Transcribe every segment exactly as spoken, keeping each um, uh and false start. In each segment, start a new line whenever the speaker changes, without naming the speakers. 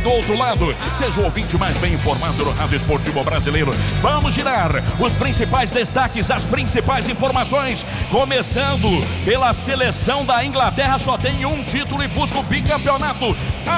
do outro lado. Seja o ouvinte mais bem informado no Rádio Esportivo Brasileiro. Vamos girar os principais destaques, as principais informações. Começando pela seleção da Inglaterra, só tem um título e busca o bicampeonato.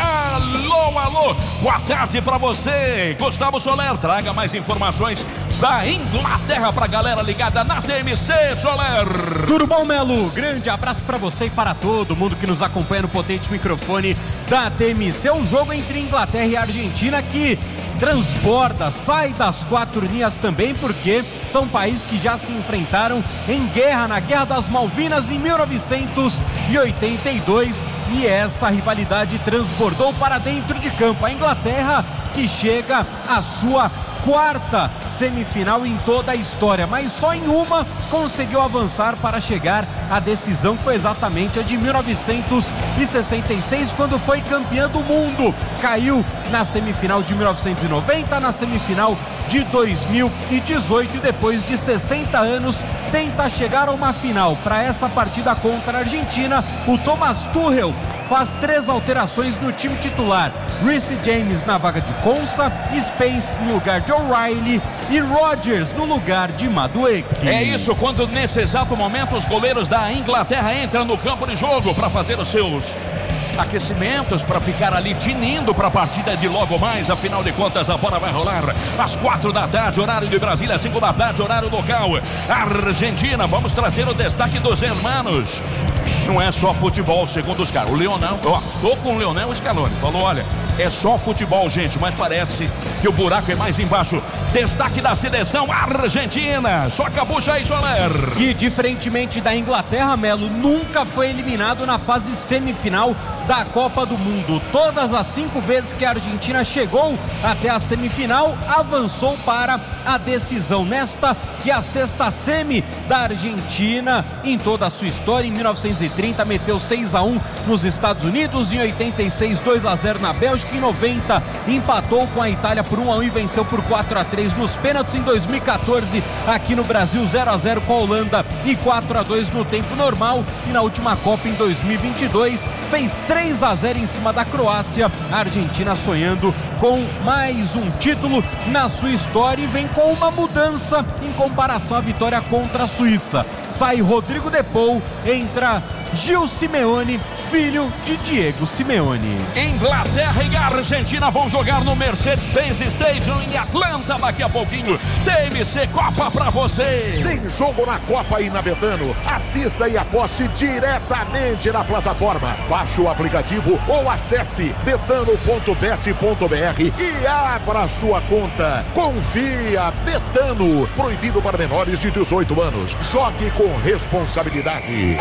Alô, alô, boa tarde pra você, Gustavo Soler. Traga mais informações da Inglaterra pra galera ligada na T M C, Soler.
Tudo bom, Melo? Grande abraço pra você e para todo mundo que nos acompanha no potente microfone da T M C. Um jogo entre Inglaterra e Argentina que transborda, sai das quatro linhas também, porque são países que já se enfrentaram em guerra, na Guerra das Malvinas em mil novecentos e oitenta e dois, e essa rivalidade transbordou para dentro de campo. A Inglaterra que chega à sua quarta semifinal em toda a história, mas só em uma conseguiu avançar para chegar à decisão, que foi exatamente a de mil novecentos e sessenta e seis, quando foi campeã do mundo. Caiu na semifinal de mil novecentos e noventa, na semifinal de dois mil e dezoito, e depois de sessenta anos tenta chegar a uma final. Para essa partida contra a Argentina, o Thomas Tuchel faz três alterações no time titular: Reece James na vaga de Konsa, Spence no lugar de O'Reilly e Rodgers no lugar de Madueke.
É isso, quando nesse exato momento os goleiros da Inglaterra entram no campo de jogo para fazer os seus aquecimentos, para ficar ali tinindo para a partida de logo mais. Afinal de contas, a bola vai rolar às quatro da tarde, horário de Brasília, cinco da tarde, horário local. Argentina, vamos trazer o destaque dos hermanos. Não é só futebol, segundo os caras. O Leonel, ó, tô com o Leonel Scaloni, falou: olha, é só futebol, gente, mas parece que o buraco é mais embaixo. Destaque da seleção argentina, só acabou Jair Soler.
Que, diferentemente da Inglaterra, Melo, nunca foi eliminado na fase semifinal da Copa do Mundo. Todas as cinco vezes que a Argentina chegou até a semifinal, avançou para a decisão. Nesta, que é a sexta semi da Argentina em toda a sua história. Em mil novecentos e trinta meteu seis a um nos Estados Unidos, em oitenta e seis dois a zero na Bélgica, em noventa empatou com a Itália por um a um e venceu por quatro a três nos pênaltis. Em dois mil e quatorze aqui no Brasil, zero a zero com a Holanda e quatro a dois no tempo normal, e na última Copa em dois mil e vinte e dois fez três a zero em cima da Croácia. A Argentina sonhando com mais um título na sua história, e vem com uma mudança em comparação à vitória contra a Suíça. Sai Rodrigo De Paul, entra Gil Simeone, filho de Diego Simeone.
Inglaterra e Argentina vão jogar no Mercedes-Benz Stadium em Atlanta daqui a pouquinho. T M C Copa pra você.
Tem jogo na Copa aí na Betano. Assista e aposte diretamente na plataforma. Baixe o aplicativo ou acesse betano ponto bet ponto br e abra sua conta. Confia, Betano. Proibido para menores de dezoito anos. Jogue com responsabilidade.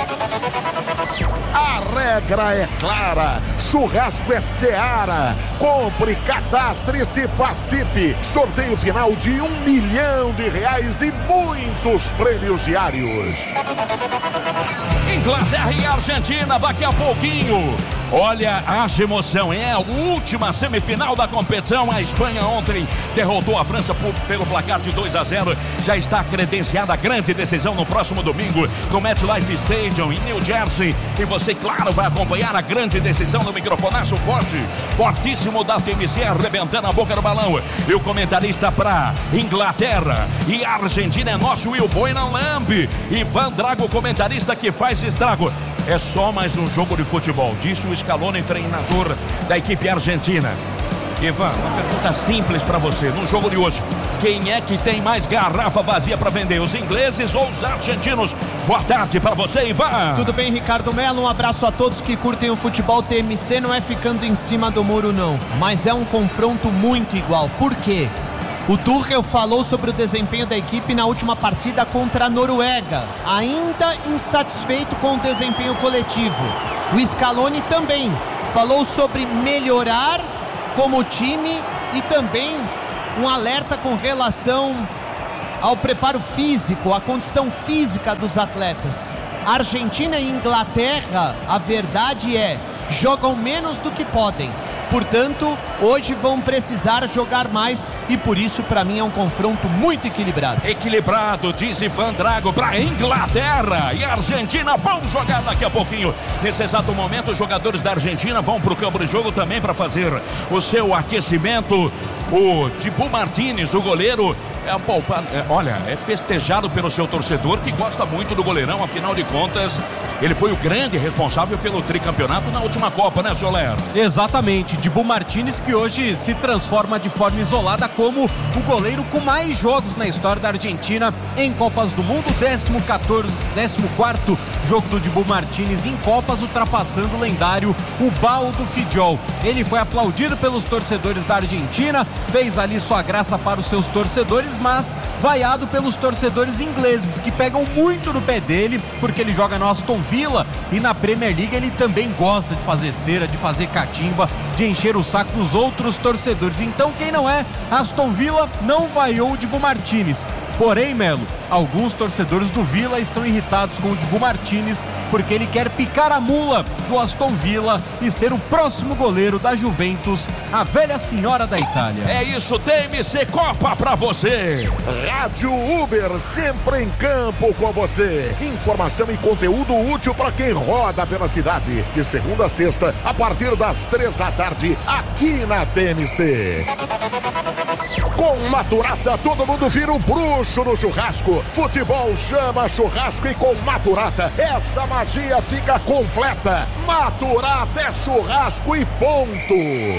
A regra é clara, churrasco é Seara. Compre, cadastre-se, participe. Sorteio final de um milhão de reais e muitos prêmios diários.
Inglaterra e Argentina daqui a pouquinho. Olha, haja emoção, é a última semifinal da competição. A Espanha ontem derrotou a França por, pelo placar de dois a zero. Já está credenciada a grande decisão no próximo domingo no MetLife Stadium em New Jersey. E você, claro, vai acompanhar a grande decisão no microfonaço forte, fortíssimo da T M C, arrebentando a boca do balão. E o comentarista para Inglaterra e Argentina é nosso Will Boynan Lamb. Ivan Drago, comentarista que faz estrago. É só mais um jogo de futebol, disse o Scaloni, treinador da equipe argentina. Ivan, uma pergunta simples para você. No jogo de hoje, quem é que tem mais garrafa vazia para vender? Os ingleses ou os argentinos? Boa tarde para você, Ivan.
Tudo bem, Ricardo Melo? Um abraço a todos que curtem o futebol. T M C não é ficando em cima do muro, não. Mas é um confronto muito igual. Por quê? O Tuchel falou sobre o desempenho da equipe na última partida contra a Noruega, ainda insatisfeito com o desempenho coletivo. O Scaloni também falou sobre melhorar como time e também um alerta com relação ao preparo físico, à condição física dos atletas. Argentina e Inglaterra, a verdade é, jogam menos do que podem. Portanto, hoje vão precisar jogar mais e por isso, para mim, é um confronto muito equilibrado.
Equilibrado, diz Ivan Drago, para Inglaterra e Argentina vão jogar daqui a pouquinho. Nesse exato momento, os jogadores da Argentina vão para o campo de jogo também para fazer o seu aquecimento. O Dibu Martínez, o goleiro, é, poupado, é, olha, é festejado pelo seu torcedor que gosta muito do goleirão, afinal de contas, ele foi o grande responsável pelo tricampeonato na última Copa, né, Soler?
Exatamente, Dibu Martínez, que hoje se transforma de forma isolada como o goleiro com mais jogos na história da Argentina em Copas do Mundo, décimo quarto jogo do Dibu Martínez em Copas, ultrapassando o lendário Ubaldo Fidjol. Ele foi aplaudido pelos torcedores da Argentina, fez ali sua graça para os seus torcedores, mas vaiado pelos torcedores ingleses, que pegam muito no pé dele, porque ele joga no Aston Villa e na Premier League ele também gosta de fazer cera, de fazer catimba, de encher o saco dos outros torcedores. Então quem não é Aston Villa não vaiou o Dibu Martínez. Porém, Melo, alguns torcedores do Villa estão irritados com o Dibu Martínez porque ele quer picar a mula do Aston Villa e ser o próximo goleiro da Juventus, a velha senhora da Itália.
É isso, T M C Copa pra você.
Rádio Uber, sempre em campo com você. Informação e conteúdo útil para quem roda pela cidade. De segunda a sexta, a partir das três da tarde, aqui na T M C. Com Maturata, todo mundo vira um bruxo no churrasco. Futebol chama churrasco e com Maturata, essa magia fica completa. Maturata é churrasco e ponto.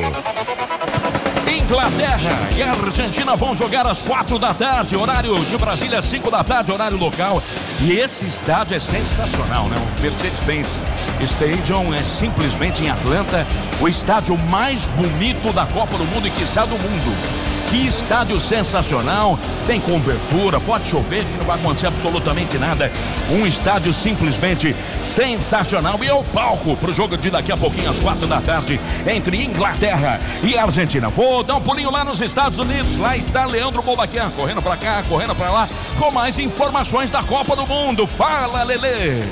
Inglaterra e Argentina vão jogar às quatro da tarde, horário de Brasília, cinco da tarde, horário local. E esse estádio é sensacional, né? O Mercedes-Benz Stadium é simplesmente em Atlanta, o estádio mais bonito da Copa do Mundo e quiçá do mundo. Que estádio sensacional, tem cobertura, pode chover que não vai acontecer absolutamente nada. Um estádio simplesmente sensacional e é o palco para o jogo de daqui a pouquinho às quatro da tarde entre Inglaterra e Argentina. Vou dar um pulinho lá nos Estados Unidos, lá está Leandro Bolbaquian, correndo para cá, correndo para lá, com mais informações da Copa do Mundo. Fala, Lelê!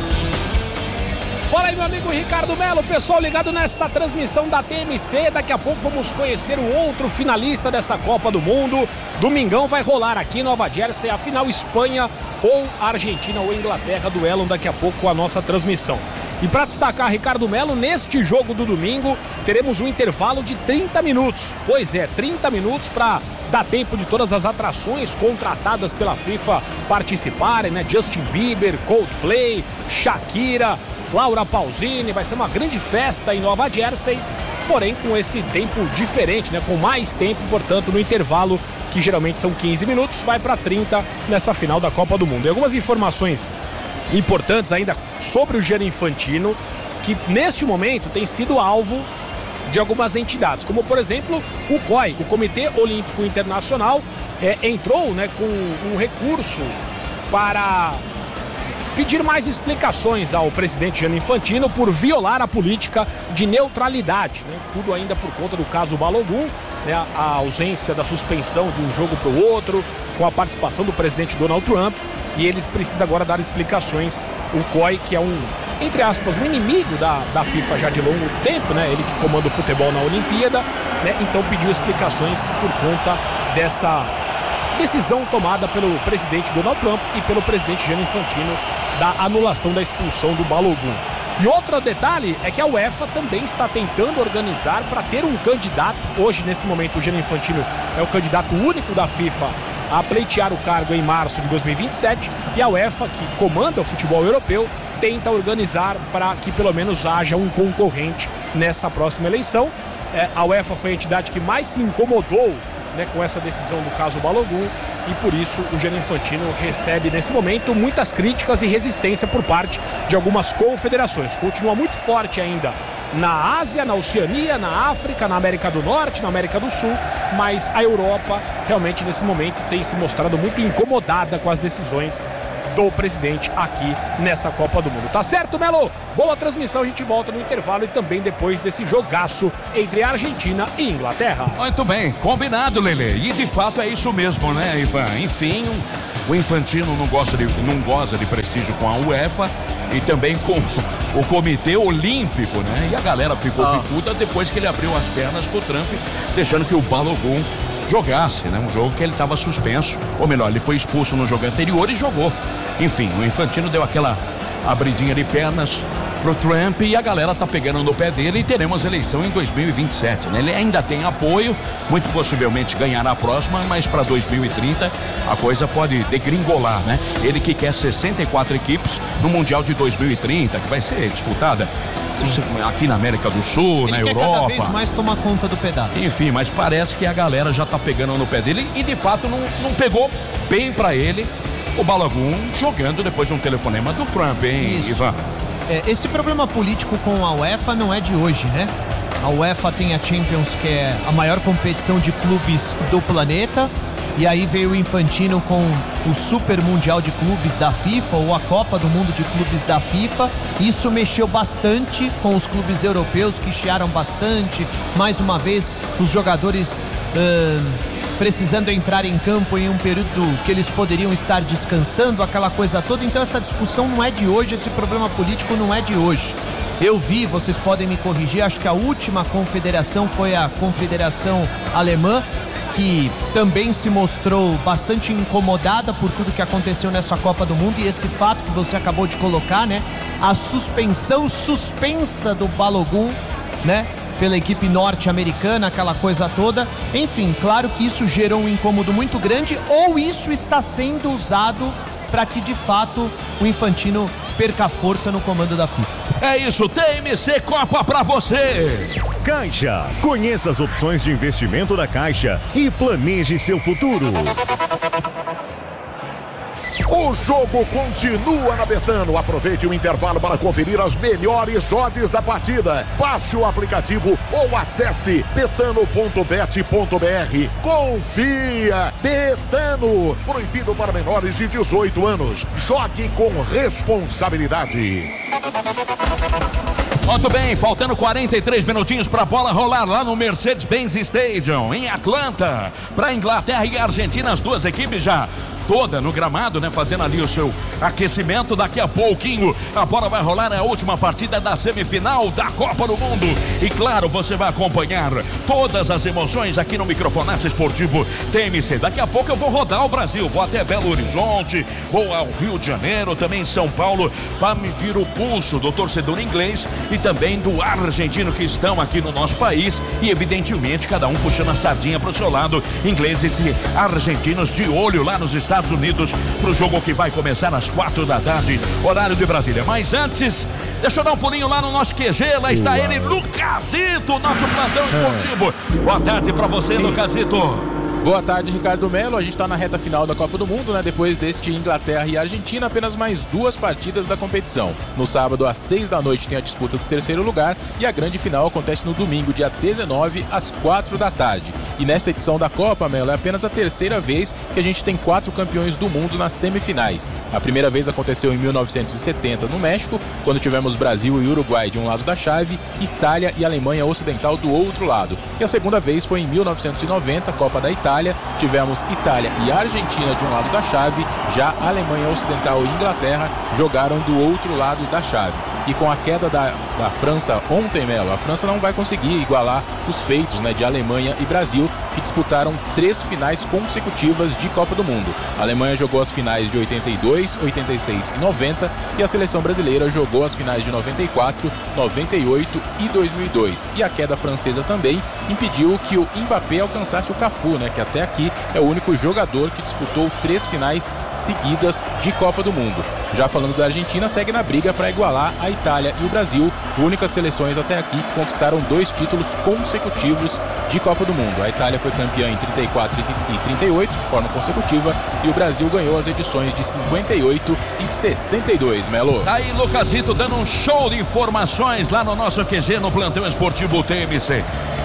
Fala aí, meu amigo Ricardo Melo, pessoal ligado nessa transmissão da T M C. Daqui a pouco vamos conhecer o outro finalista dessa Copa do Mundo. Domingão vai rolar aqui em Nova Jersey a final Espanha ou Argentina ou Inglaterra, duelam daqui a pouco com a nossa transmissão. E para destacar, Ricardo Melo, neste jogo do domingo teremos um intervalo de trinta minutos. Pois é, trinta minutos para dar tempo de todas as atrações contratadas pela FIFA participarem, né? Justin Bieber, Coldplay, Shakira, Laura Pausini, vai ser uma grande festa em Nova Jersey, porém com esse tempo diferente, né? Com mais tempo, portanto, no intervalo, que geralmente são quinze minutos, vai para trinta nessa final da Copa do Mundo. E algumas informações importantes ainda sobre o Gianni Infantino, que neste momento tem sido alvo de algumas entidades, como por exemplo o C O I, o Comitê Olímpico Internacional, é, entrou, né, com um recurso para pedir mais explicações ao presidente Gianni Infantino por violar a política de neutralidade, né? Tudo ainda por conta do caso Balogun, né? A ausência da suspensão de um jogo para o outro, com a participação do presidente Donald Trump, e eles precisam agora dar explicações. O C O I, que é um, entre aspas, um inimigo da, da FIFA já de longo tempo, né? Ele que comanda o futebol na Olimpíada, né? Então pediu explicações por conta dessa decisão tomada pelo presidente Donald Trump e pelo presidente Gianni Infantino da anulação da expulsão do Balogun. E outro detalhe é que a UEFA também está tentando organizar para ter um candidato. Hoje, nesse momento, o Gianni Infantino é o candidato único da FIFA a pleitear o cargo em março de dois mil e vinte e sete, e a UEFA, que comanda o futebol europeu, tenta organizar para que pelo menos haja um concorrente nessa próxima eleição. É, a UEFA foi a entidade que mais se incomodou, né, com essa decisão do caso Balogun, e por isso o Gianni Infantino recebe nesse momento muitas críticas e resistência por parte de algumas confederações. Continua muito forte ainda na Ásia, na Oceania, na África, na América do Norte, na América do Sul, mas a Europa realmente nesse momento tem se mostrado muito incomodada com as decisões do presidente aqui nessa Copa do Mundo. Tá certo, Melo? Boa transmissão, a gente volta no intervalo e também depois desse jogaço entre Argentina e Inglaterra.
Muito bem, combinado, Lelê. E de fato é isso mesmo, né, Ivan? Enfim, o Infantino não gosta de, não goza de prestígio com a UEFA, e também com o Comitê Olímpico, né? E a galera ficou
Ah.
picuda depois que ele abriu as pernas pro Trump, deixando que o Balogun jogasse, né? Um jogo que ele estava suspenso, ou melhor, ele foi expulso no jogo anterior e jogou. Enfim, o Infantino deu aquela abridinha de pernas pro Trump e a galera tá pegando no pé dele e teremos eleição em dois mil e vinte e sete, né? Ele ainda tem apoio, muito possivelmente ganhará a próxima, mas para dois mil e trinta a coisa pode degringolar, né? Ele que quer sessenta e quatro equipes no Mundial de dois mil e trinta, que vai ser disputada aqui na América do Sul,
Ele
na
quer
Europa.
cada vez mais tomar conta do pedaço.
Enfim, mas parece que a galera já tá pegando no pé dele e de fato não, não pegou bem pra ele o Balogun jogando depois de um telefonema do Trump, hein,
Isso.
Ivan?
É, esse problema político com a UEFA não é de hoje, né? A UEFA tem a Champions, que é a maior competição de clubes do planeta, e aí veio o Infantino com o Super Mundial de Clubes da FIFA, ou a Copa do Mundo de Clubes da FIFA. Isso mexeu bastante com os clubes europeus, que chiaram bastante. Mais uma vez, os jogadores uh, precisando entrar em campo em um período que eles poderiam estar descansando, aquela coisa toda. Então essa discussão não é de hoje, esse problema político não é de hoje. Eu vi, vocês podem me corrigir, acho que a última confederação foi a Confederação Alemã, que também se mostrou bastante incomodada por tudo que aconteceu nessa Copa do Mundo, e esse fato que você acabou de colocar, né? A suspensão suspensa do Balogun, né? Pela equipe norte-americana, aquela coisa toda. Enfim, claro que isso gerou um incômodo muito grande, ou isso está sendo usado para que de fato o Infantino perca força no comando da FIFA.
É isso, T M C Copa pra você.
Caixa. Conheça as opções de investimento da Caixa e planeje seu futuro.
O jogo continua na Betano. Aproveite o intervalo para conferir as melhores odds da partida. Baixe o aplicativo ou acesse betano ponto bet ponto br. Confia! Betano. Proibido para menores de dezoito anos. Jogue com responsabilidade.
Muito bem, faltando quarenta e três minutinhos para a bola rolar lá no Mercedes-Benz Stadium, em Atlanta, para Inglaterra e Argentina, as duas equipes já toda no gramado, né, fazendo ali o seu aquecimento. Daqui a pouquinho a bola vai rolar, a última partida da semifinal da Copa do Mundo, e claro, você vai acompanhar todas as emoções aqui no Microfonaço Esportivo T M C. Daqui a pouco eu vou rodar o Brasil, vou até Belo Horizonte, vou ao Rio de Janeiro, também em São Paulo, para medir o pulso do torcedor inglês e também do argentino, que estão aqui no nosso país, e evidentemente cada um puxando a sardinha para o seu lado, ingleses e argentinos de olho lá nos Estados Unidos para o jogo que vai começar às quatro da tarde, horário de Brasília. Mas antes, deixa eu dar um pulinho lá no nosso Q G, lá está ele, Lucasito, nosso plantão esportivo. Boa tarde para você, Sim. Lucasito.
Boa tarde, Ricardo Melo. A gente está na reta final da Copa do Mundo, né? Depois deste Inglaterra e Argentina, apenas mais duas partidas da competição. No sábado, às seis da noite, tem a disputa do terceiro lugar, e a grande final acontece no domingo, dia dezenove, às quatro da tarde. E nesta edição da Copa, Melo, é apenas a terceira vez que a gente tem quatro campeões do mundo nas semifinais. A primeira vez aconteceu em mil novecentos e setenta, no México, quando tivemos Brasil e Uruguai de um lado da chave, Itália e Alemanha Ocidental do outro lado. E a segunda vez foi em mil novecentos e noventa, Copa da Itália. Tivemos Itália e Argentina de um lado da chave, já Alemanha Ocidental e Inglaterra jogaram do outro lado da chave. E com a queda da, da França ontem, Melo, a França não vai conseguir igualar os feitos, né, de Alemanha e Brasil, que disputaram três finais consecutivas de Copa do Mundo. A Alemanha jogou as finais de oitenta e dois, oitenta e seis e noventa, e a seleção brasileira jogou as finais de noventa e quatro, noventa e oito e dois mil e dois. E a queda francesa também impediu que o Mbappé alcançasse o Cafu, né, que até aqui é o único jogador que disputou três finais seguidas de Copa do Mundo. Já falando da Argentina, segue na briga para igualar a Itália e o Brasil, únicas seleções até aqui que conquistaram dois títulos consecutivos de Copa do Mundo. A Itália foi campeã em trinta e quatro e trinta e oito de forma consecutiva, e o Brasil ganhou as edições de cinquenta e oito e sessenta e dois, Melo.
Tá aí Lucasito dando um show de informações lá no nosso Q G, no plantão esportivo T M C.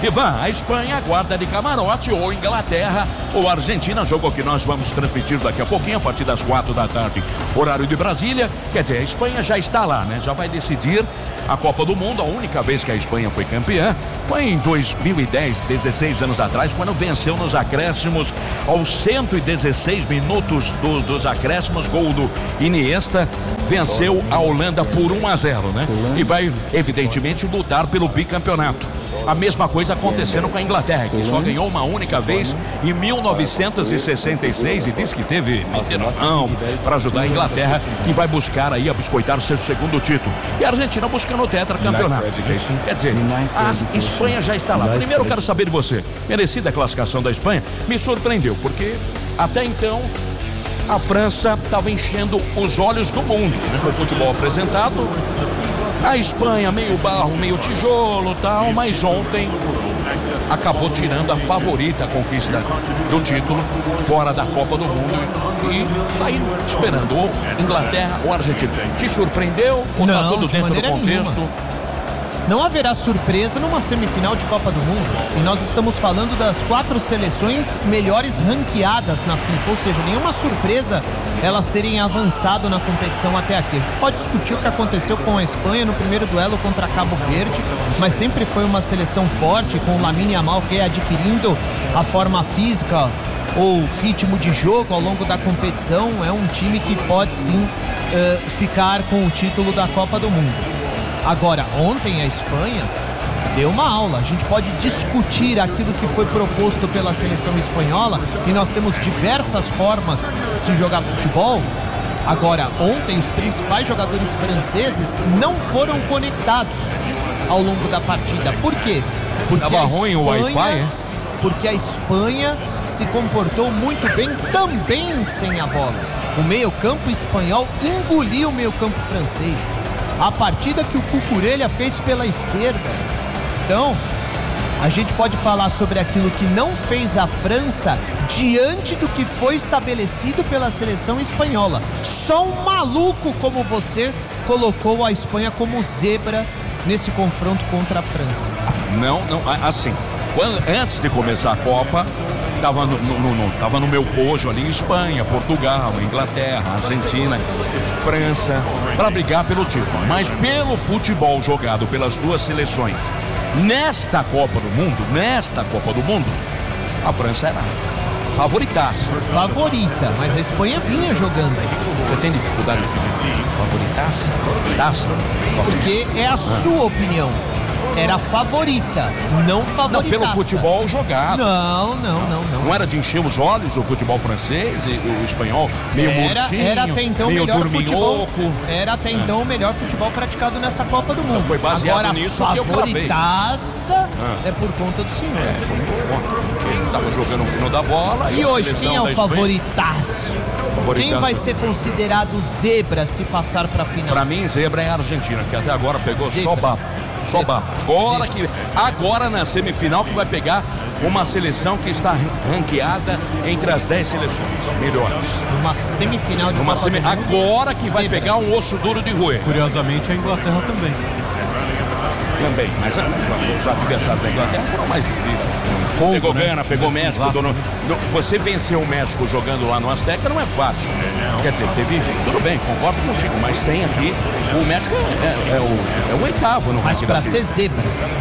Ivan, a Espanha aguarda de camarote ou Inglaterra ou Argentina, jogo que nós vamos transmitir daqui a pouquinho, a partir das quatro da tarde, horário de Brasília. Quer dizer, a Espanha já está lá, né? Já vai decidir a Copa do Mundo. A única vez que a Espanha foi campeã foi em dois mil e dez, dezesseis anos atrás, quando venceu nos acréscimos, aos cento e dezesseis minutos do, dos acréscimos, gol do Iniesta, venceu a Holanda por um a zero, né? E vai, evidentemente, lutar pelo bicampeonato. A mesma coisa acontecendo com a Inglaterra, que só ganhou uma única vez em mil novecentos e sessenta e seis, e diz que teve alteração para ajudar a Inglaterra, que vai buscar aí a biscoitar seu segundo título. E a Argentina buscando o tetracampeonato. Quer dizer, a Espanha já está lá. Primeiro eu quero saber de você, merecida a classificação da Espanha? Me surpreendeu, porque até então a França estava enchendo os olhos do mundo, né? Com o futebol apresentado. A Espanha meio barro, meio tijolo e tal, mas ontem acabou tirando a favorita conquista do título fora da Copa do Mundo e tá aí esperando ou Inglaterra ou Argentina. Te surpreendeu ou tá tudo dentro do contexto?
Nenhuma. Não haverá surpresa numa semifinal de Copa do Mundo. E nós estamos falando das quatro seleções melhores ranqueadas na FIFA. Ou seja, nenhuma surpresa elas terem avançado na competição até aqui. A gente pode discutir o que aconteceu com a Espanha no primeiro duelo contra Cabo Verde, mas sempre foi uma seleção forte, com o Lamine Yamal adquirindo a forma física ou ritmo de jogo ao longo da competição. É um time que pode sim uh, ficar com o título da Copa do Mundo. Agora, ontem a Espanha deu uma aula. A gente pode discutir aquilo que foi proposto pela seleção espanhola e nós temos diversas formas de se jogar futebol. Agora, ontem os principais jogadores franceses não foram conectados ao longo da partida. Por quê? Porque
Tava ruim o Wi-Fi, é?
Porque a Espanha se comportou muito bem também sem a bola. O meio-campo espanhol engoliu o meio-campo francês. A partida que o Cucurella fez pela esquerda. Então, a gente pode falar sobre aquilo que não fez a França diante do que foi estabelecido pela seleção espanhola. Só um maluco como você colocou a Espanha como zebra nesse confronto contra a França.
Não, não, assim, quando, antes de começar a Copa, Tava no, no, no, tava no meu pojo ali em Espanha, Portugal, Inglaterra, Argentina, França, para brigar pelo título. Mas pelo futebol jogado pelas duas seleções nesta Copa do Mundo, nesta Copa do Mundo, a França era favoritaça.
Favorita, mas a Espanha vinha jogando.
Você tem dificuldade de favoritaça? Favoritaça?
Porque é a sua opinião. Era favorita, não favoritaça.
Não, pelo futebol jogado.
Não, não, não, não.
Não era de encher os olhos o futebol francês e o espanhol, meio
era,
murchinho,
era até então
meio
melhor futebol.
Dorminhoco.
Era até então o melhor futebol praticado nessa Copa do Mundo.
Então foi baseado
Agora,
nisso que eu
favoritaça
ah.
é por conta do senhor.
É, por conta. Ele estava jogando o fino da bola.
E, e hoje, quem é o favoritaço?
favoritaço?
Quem vai ser considerado zebra se passar para a final?
Para mim, zebra é a Argentina, que até agora pegou zebra. só baba. Só baba. Agora, que, agora na semifinal que vai pegar uma seleção que está ranqueada entre as dez seleções melhores.
Uma semifinal de
uma semi... Agora que zebra. Vai pegar um osso duro de roer.
Curiosamente, a Inglaterra também.
Também, mas os adversários da Inglaterra foram mais difíceis. Congo, pegou né? Gana, pegou Nesse México. Dono... Você venceu o México jogando lá no Azteca não é fácil. Quer dizer, teve. Tudo bem, concordo contigo, mas tem aqui. O México é, é, é, o, é o oitavo no
ranking. Mas pra ser zebra.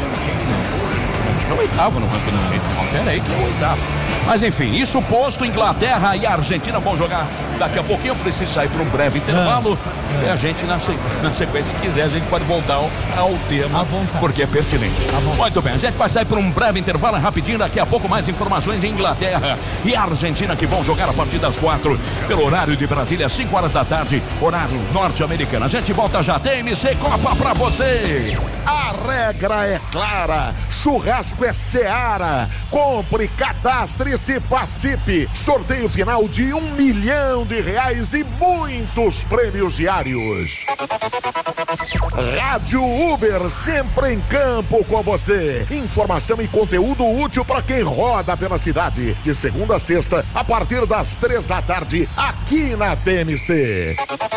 Não, o México é o oitavo no ranking da FIFA. Confere aí que é o oitavo. Mas enfim, isso posto, Inglaterra e Argentina vão jogar daqui a pouquinho. Eu preciso sair para um breve intervalo. É. E a gente, na, na sequência, se quiser, a gente pode voltar ao, ao tema, porque é pertinente. Muito bem, a gente vai sair para um breve intervalo rapidinho. Daqui a pouco mais informações em Inglaterra e Argentina, que vão jogar a partir das quatro, pelo horário de Brasília, cinco horas da tarde, horário norte-americano. A gente volta já, T M C Copa pra você.
A regra é clara, churrasco é Seara. Compre, cadastre e participe. Sorteio final de um milhão de reais e muitos prêmios diários. Rádio Uber, sempre em campo com você. Informação e conteúdo útil para quem roda pela cidade. De segunda a sexta, a partir das três da tarde, aqui na T M C.